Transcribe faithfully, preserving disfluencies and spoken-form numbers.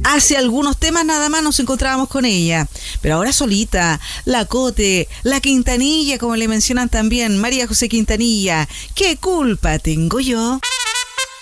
Hace algunos temas nada más nos encontrábamos con ella, pero ahora solita, la Cote, la Quintanilla, como le mencionan también, María José Quintanilla. ¿Qué culpa tengo yo?